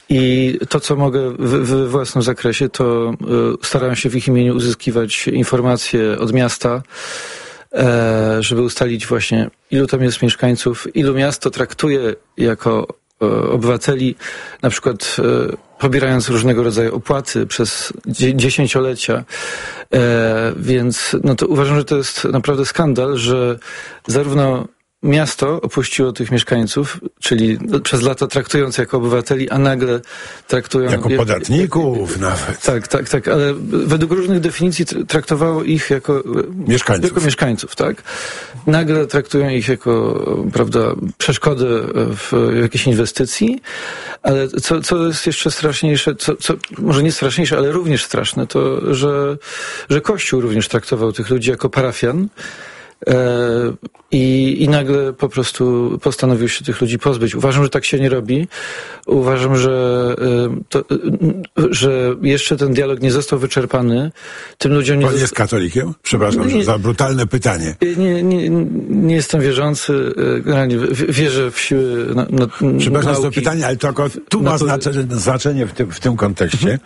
I to, co mogę w własnym zakresie, to starałem się w ich imieniu uzyskiwać informacje od miasta, żeby ustalić właśnie, ilu tam jest mieszkańców, ilu miasto traktuje jako obywateli, na przykład pobierając różnego rodzaju opłaty przez dziesięciolecia. Więc no to uważam, że to jest naprawdę skandal, że zarówno miasto opuściło tych mieszkańców, czyli przez lata traktując jako obywateli, a nagle traktują... Jako podatników nawet. Tak, ale według różnych definicji traktowało ich jako mieszkańców, tak? Nagle traktują ich jako, prawda, przeszkodę w jakiejś inwestycji, ale co jest jeszcze straszniejsze, może nie straszniejsze, ale również straszne, to, że Kościół również traktował tych ludzi jako parafian, i nagle po prostu postanowił się tych ludzi pozbyć. Uważam, że tak się nie robi. Uważam, że jeszcze ten dialog nie został wyczerpany. Tym ludziom nie... Pan jest katolikiem? Przepraszam za brutalne pytanie. Nie jestem wierzący. Generalnie wierzę w siły Przepraszam nauki. za to pytanie, ale to tu ma znaczenie w tym kontekście.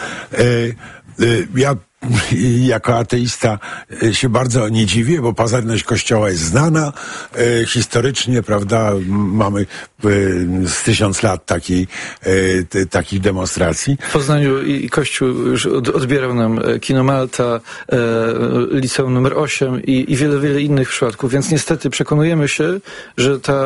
Ja jako ateista się bardzo nie dziwię, bo pazerność Kościoła jest znana historycznie, prawda? Mamy z 1000 lat takich demonstracji. W Poznaniu i Kościół już odbierał nam Kino Malta, Liceum numer 8 i wiele innych przypadków, więc niestety przekonujemy się, że ta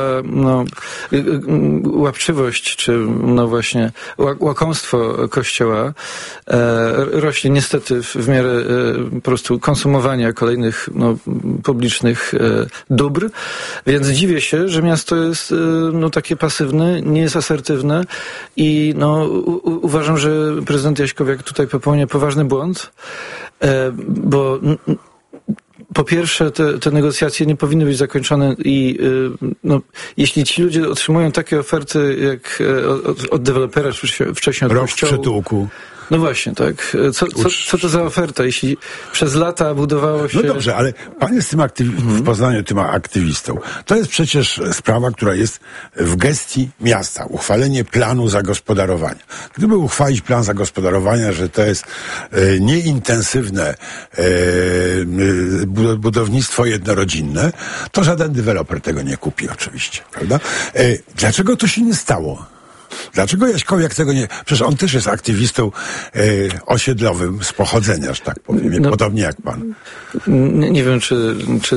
łapczywość, czy właśnie łakomstwo Kościoła rośnie niestety w miarę po prostu konsumowania kolejnych publicznych dóbr, więc dziwię się, że miasto jest takie pasywne, nie jest asertywne i uważam, że prezydent Jaśkowiak tutaj popełnia poważny błąd, bo po pierwsze te negocjacje nie powinny być zakończone i jeśli ci ludzie otrzymują takie oferty jak od dewelopera, czy wcześniej od Kościoła... Rok w przytułku. No właśnie, tak. Co to za oferta, jeśli przez lata budowało się... No dobrze, ale pan jest tym w Poznaniu tym aktywistą. To jest przecież sprawa, która jest w gestii miasta. Uchwalenie planu zagospodarowania. Gdyby uchwalić plan zagospodarowania, że to jest nieintensywne budownictwo jednorodzinne, to żaden deweloper tego nie kupi oczywiście, prawda? Dlaczego to się nie stało? Dlaczego Jaśkowiak tego nie... Przecież on też jest aktywistą osiedlowym z pochodzenia, że tak powiem, podobnie jak pan. Nie wiem, czy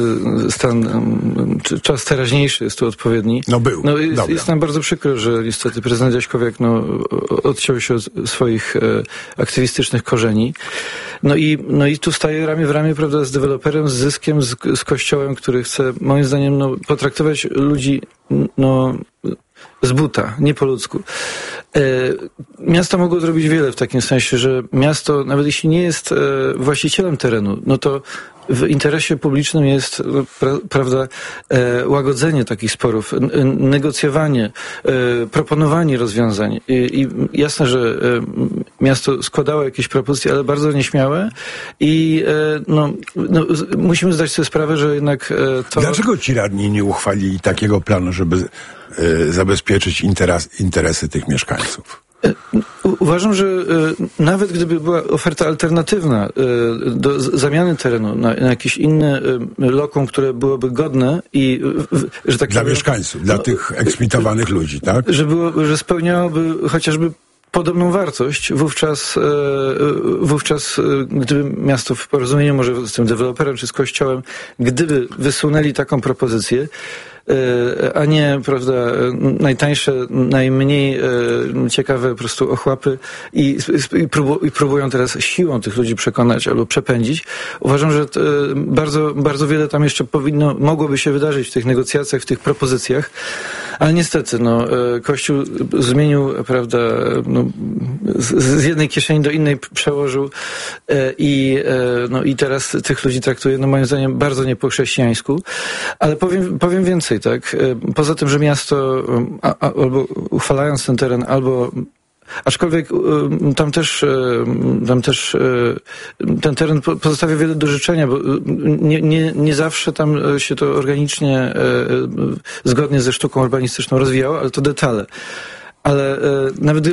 czas teraźniejszy jest tu odpowiedni. Był. Jest nam bardzo przykro, że niestety prezydent Jaśkowiak odciął się od swoich aktywistycznych korzeni. I tu staje ramię w ramię, prawda, z deweloperem, z zyskiem, z Kościołem, który chce, moim zdaniem, potraktować ludzi, z buta, nie po ludzku. Miasto mogło zrobić wiele w takim sensie, że miasto, nawet jeśli nie jest właścicielem terenu, to w interesie publicznym jest, prawda, łagodzenie takich sporów, negocjowanie, proponowanie rozwiązań. I jasne, że miasto składało jakieś propozycje, ale bardzo nieśmiałe i musimy zdać sobie sprawę, że jednak to... Dlaczego ci radni nie uchwalili takiego planu, żeby zabezpieczyć interesy tych mieszkańców? Uważam, że nawet gdyby była oferta alternatywna do zamiany terenu na jakieś inne lokum, które byłoby godne i że tak dla mieszkańców, dla tych eksmitowanych ludzi, tak? Że spełniałoby chociażby podobną wartość, wówczas gdyby miasto w porozumieniu może z tym deweloperem czy z Kościołem, gdyby wysunęli taką propozycję, a nie, prawda, najtańsze, najmniej ciekawe po prostu ochłapy i próbują teraz siłą tych ludzi przekonać albo przepędzić. Uważam, że bardzo, bardzo wiele tam jeszcze mogłoby się wydarzyć w tych negocjacjach, w tych propozycjach, ale niestety, Kościół zmienił, prawda, z jednej kieszeni do innej przełożył i teraz tych ludzi traktuje, moim zdaniem, bardzo nie po chrześcijańsku, ale powiem więcej. Tak? Poza tym, że miasto albo uchwalając ten teren, albo aczkolwiek tam też ten teren pozostawia wiele do życzenia, bo nie zawsze tam się to organicznie, zgodnie ze sztuką urbanistyczną rozwijało, ale to detale. Ale nawet